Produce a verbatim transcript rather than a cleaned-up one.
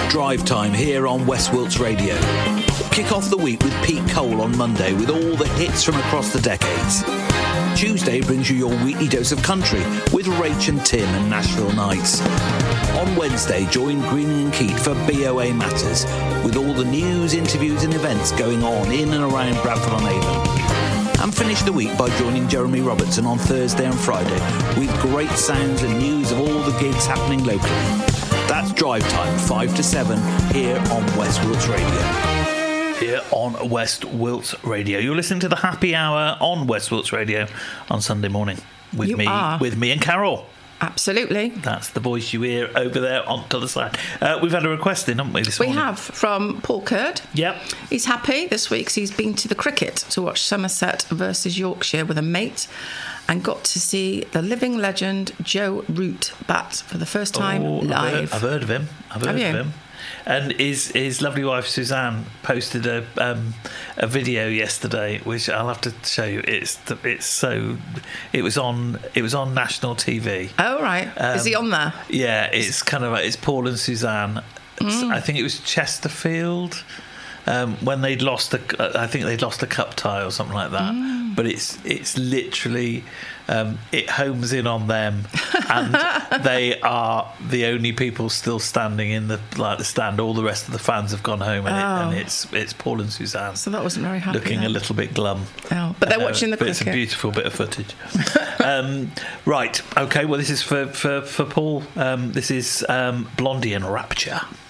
Drive Time here on West Wilts Radio. Kick off the week with Pete Cole on Monday with all the hits from across the decades. Tuesday brings you your weekly dose of country with Rach and Tim and Nashville Nights. On Wednesday, join Greening and Keat for B O A Matters with all the news, interviews and events going on in and around Bradford-on-Avon. And finish the week by joining Jeremy Robertson on Thursday and Friday with great sounds and news of all the gigs happening locally. That's Drive Time, five to seven, here on West Wilts Radio. Here on West Wilts Radio. You're listening to the Happy Hour on West Wilts Radio on Sunday morning with You me, are. with me and Carol. Absolutely. That's the voice you hear over there on to the side. Uh, we've had a request in, haven't we, this We morning? have, from Paul Curd. Yep. He's happy this week 'cause he's been to the cricket to watch Somerset versus Yorkshire with a mate and got to see the living legend Joe Root bat for the first time Oh, I've live. heard, I've heard of him. I've heard Have of you? him. And his his lovely wife Suzanne posted a um, a video yesterday, which I'll have to show you. It's it's so it was on it was on national T V. Oh, right. Um, Is he on there? Yeah, it's kind of like, it's Paul and Suzanne. It's- Mm. I think it was Chesterfield um, when they'd lost a, I think they'd lost a cup tie or something like that. Mm. But it's it's literally um, it homes in on them, and they are the only people still standing in the like the stand. All the rest of the fans have gone home, and, Oh. it, and it's it's Paul and Suzanne. So that wasn't very happy. Looking then. a little bit glum. Oh, but they're watching the but it's a cricket. beautiful bit of footage. um, right, okay, well, this is for, for, for Paul. Um, this is um, Blondie and Rapture.